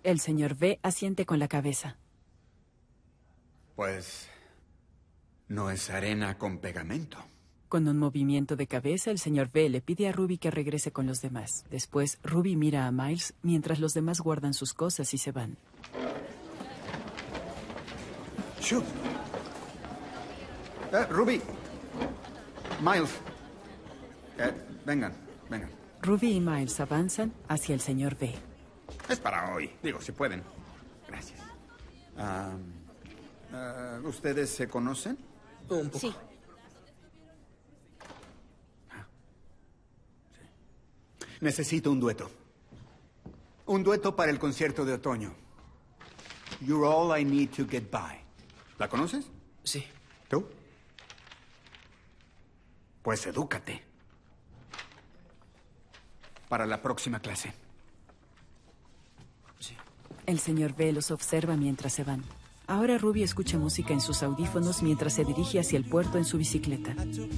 El señor B asiente con la cabeza. Pues no es arena con pegamento. Con un movimiento de cabeza, el señor B le pide a Ruby que regrese con los demás. Después, Ruby mira a Miles mientras los demás guardan sus cosas y se van. ¡Shoo! Ruby. Miles. Vengan. Ruby y Miles avanzan hacia el señor B. Es para hoy. Digo, si pueden. Gracias. ¿Ustedes se conocen? Un poco. Sí. Necesito un dueto. Un dueto para el concierto de otoño. You're all I need to get by. ¿La conoces? Sí. ¿Tú? Pues edúcate. Para la próxima clase. Sí. El señor B los observa mientras se van. Ahora Ruby escucha música en sus audífonos mientras se dirige hacia el puerto en su bicicleta.